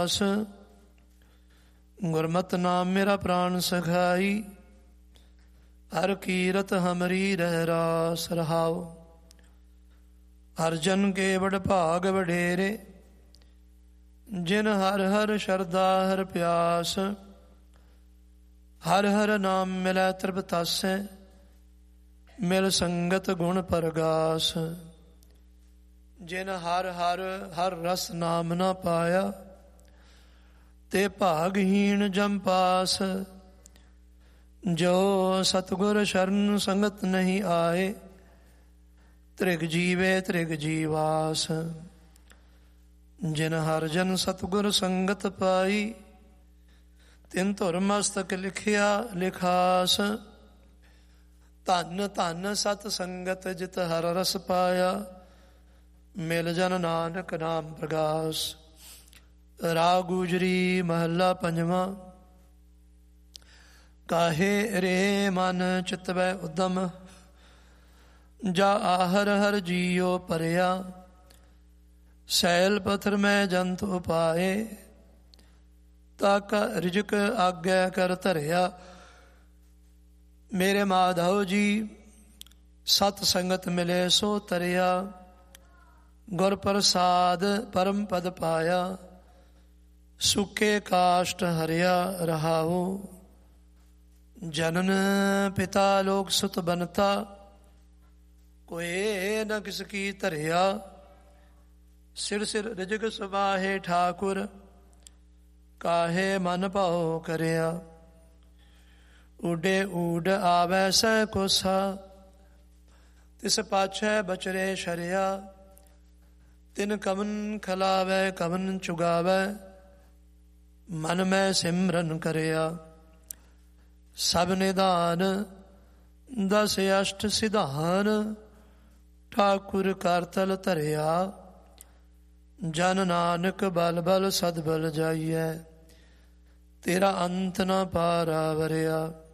ਗੁਰਮਤਿ ਨਾਮ ਮੇਰਾ ਪ੍ਰਾਣ ਸਖਾਈ, ਹਰ ਕੀਰਤ ਹਮਰੀ ਰਹਿ ਰਾਸ ਰਹਾਉ। ਹਰ ਜਨ ਕੇ ਵਡ ਭਾਗ ਵਡੇਰੇ, ਜਿਨ ਹਰ ਹਰ ਸ਼ਰਧਾ ਹਰ ਪਿਆਸ। ਹਰ ਹਰ ਨਾਮ ਮਿਲੈ ਤ੍ਰਿਪਤਾਸੈ, ਮਿਲ ਸੰਗਤ ਗੁਣ ਪਰਗਾਸ। ਜਿਨ ਹਰ ਹਰ ਹਰ ਰਸ ਨਾਮ ਨਾ ਪਾਇਆ, ਤੇ ਭਾਗਹੀਣ ਜਮ ਪਾਸ। ਜੋ ਸਤਿਗੁਰ ਸ਼ਰਨ ਸੰਗਤ ਨਹੀਂ ਆਏ, ਤ੍ਰਿਗ ਜੀਵੇ ਤ੍ਰਿਗ ਜੀਵਾਸ। ਜਿਨ ਹਰ ਜਨ ਸਤਿਗੁਰ ਸੰਗਤ ਪਾਈ, ਤਿਨ ਧੁਰ ਮਸਤਕ ਲਿਖਿਆ ਲਿਖਾਸ। ਧੰਨ ਧੰਨ ਸਤ ਸੰਗਤ ਜਿਤ ਹਰ ਰਸ ਪਾਇਆ, ਮਿਲ ਜਨ ਨਾਨਕ ਨਾਮ ਪ੍ਰਗਾਸ। ਰਾਗ ਗੁਜਰੀ ਮਹੱਲਾ ਪੰਜਵਾਂ। ਕਾਹੇ ਰੇ ਮਨ ਚਿਤਵੈ ਉਦਮ, ਜਾ ਆਹਰ ਹਰ ਜੀਉ ਪਰਿਆ। ਸੈਲ ਪਥਰ ਮੈਂ ਜੰਤ ਉਪਾਏ, ਤਾਕਾ ਰਿਜਕ ਆਗੈ ਕਰ ਧਰਿਆ। ਮੇਰੇ ਮਾਧਵ ਜੀ ਸਤ ਸੰਗਤ ਮਿਲੇ ਸੋ ਤਰਿਆ, ਗੁਰ ਪ੍ਰਸਾਦ ਪਰਮ ਪਦ ਪਾਇਆ। ਸੁਕੇ ਕਾਸ਼ਟ ਹਰਿਆ ਰਹਾਉ, ਜਨਨ ਪਿਤਾ ਲੋਕ ਸੁਤ ਬਨਤਾ। ਕੋਏ ਨ ਕਿਸ ਕੀ ਧਰਿਆ, ਸਿਰ ਸਿਰ ਰਿਜਕ ਸੁਬਾਹੇ ਠਾਕੁਰ। ਕਾਹੇ ਮਨ ਭਾਉ ਕਰਿਆ, ਊਡੇ ਊਡ ਆਵੈ ਸੈ ਕੋਸਾ। ਤਿਸ ਪਾਛੈ ਬਚਰੇ ਸ਼ਰਿਆ, ਤਿਨ ਕਵਨ ਖਲਾਵੈ ਕਵਨ ਚੁਗਾਵੈ। ਮਨ ਮੈਂ ਸਿਮਰਨ ਕਰਿਆ, ਸਭ ਨਿਧਾਨ ਦਸ ਅਸ਼ਟ ਸਿਧਾਨ। ਠਾਕੁਰ ਕਰ ਤਲ ਧਰਿਆ, ਜਨ ਨਾਨਕ ਬਲ ਬਲ ਸਦ ਬਲ ਜਾਈਐ। ਤੇਰਾ ਅੰਤ ਨਾ ਪਾਰਾ ਵਰਿਆ।